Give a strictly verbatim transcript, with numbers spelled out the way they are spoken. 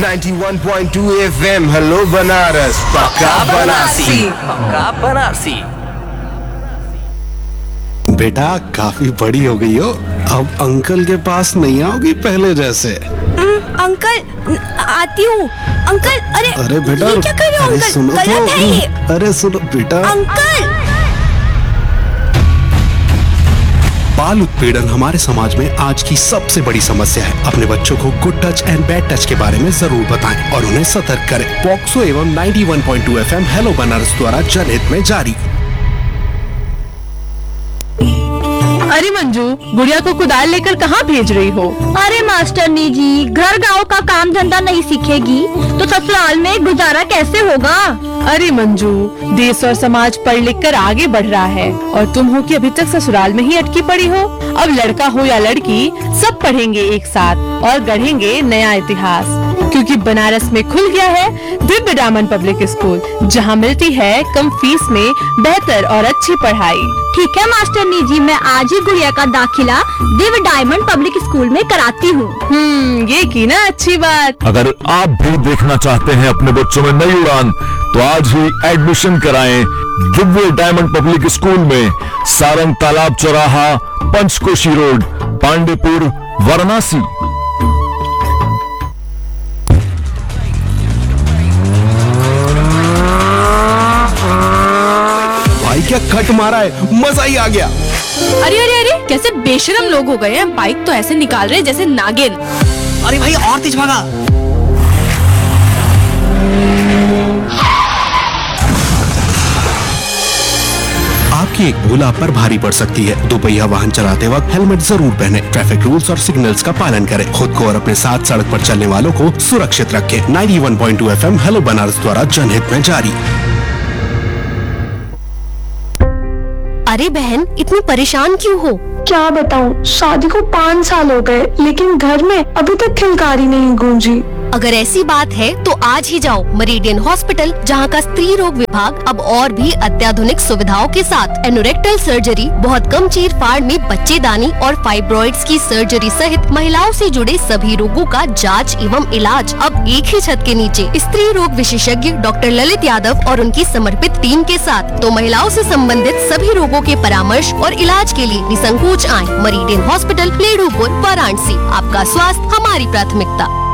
Ninety one point two F M hello Banaras पक्का बनारसी पक्का बनारसी। बेटा काफी बड़ी हो गई हो, अब अंकल के पास नहीं आओगी पहले जैसे। अंकल आती हूँ। अंकल अरे अरे बेटा ये क्या कर रहे हो अरे अंकल? सुनो गलत है ये। तो अरे सुनो बेटा। अंकल बाल उत्पीड़न हमारे समाज में आज की सबसे बड़ी समस्या है। अपने बच्चों को good touch and bad touch के बारे में जरूर बताएं और उन्हें सतर्क करें। पॉक्सो एवं ninety one point two F M hello Banaras द्वारा जनहित में जारी। अरे मंजू, गुड़िया को कुदाल लेकर कहाँ भेज रही हो? अरे मास्टरनी जी, घर गांव का काम धंधा नहीं सीखेगी तो ससुराल में गुजारा कैसे होगा? अरे मंजू, देश और समाज पढ़ लिख कर आगे बढ़ रहा है और तुम हो कि अभी तक ससुराल में ही अटकी पड़ी हो। अब लड़का हो या लड़की, सब पढ़ेंगे एक साथ और गढ़ेंगे नया इतिहास, क्योंकि बनारस में खुल गया है दिव्य डायमंड पब्लिक स्कूल, जहां मिलती है कम फीस में बेहतर और अच्छी पढ़ाई। ठीक है मास्टरनी जी, मैं आज ही गुड़िया का दाखिला दिव्य डायमंड पब्लिक स्कूल में कराती हूँ। हम्म, ये की ना अच्छी बात। अगर आप भी देखना चाहते हैं अपने बच्चों में नई उड़ान, तो आज ही एडमिशन कराएं दिव्य डायमंड पब्लिक स्कूल में, सारंग तालाब चौराहा, पंचकोशी रोड, पांडेपुर, वाराणसी। भाई क्या कट मारा है, मजा ही आ गया। अरे अरे अरे, कैसे बेशरम लोग हो गए हैं, बाइक तो ऐसे निकाल रहे हैं जैसे नागिन। अरे भाई और तेज भागा। आपकी एक भूल आप पर भारी पड़ सकती है। दोपहिया वाहन चलाते वक्त हेलमेट जरूर पहने, ट्रैफिक रूल्स और सिग्नल्स का पालन करें, खुद को और अपने साथ सड़क पर चलने वालों को सुरक्षित रखें। Ninety one point two F M hello Banaras द्वारा जनहित में जारी। अरे बहन, इतनी परेशान क्यों हो? क्या बताऊं, शादी को पाँच साल हो गए लेकिन घर में अभी तक खिलकारी नहीं गूंजी। अगर ऐसी बात है तो आज ही जाओ मेरिडियन हॉस्पिटल, जहां का स्त्री रोग विभाग अब और भी अत्याधुनिक सुविधाओं के साथ एनोरेक्टल सर्जरी, बहुत कम चीर फाड़ में बच्चेदानी और फाइब्रॉइड्स की सर्जरी सहित महिलाओं से जुड़े सभी रोगों का जांच एवं इलाज अब एक ही छत के नीचे स्त्री रोग विशेषज्ञ डॉक्टर ललित यादव और उनकी समर्पित टीम के साथ। तो महिलाओं से संबंधित सभी रोगों के परामर्श और इलाज के लिए निसंकोच आए मेरिडियन हॉस्पिटल, लेडूपुर, वाराणसी। आपका स्वास्थ्य हमारी प्राथमिकता।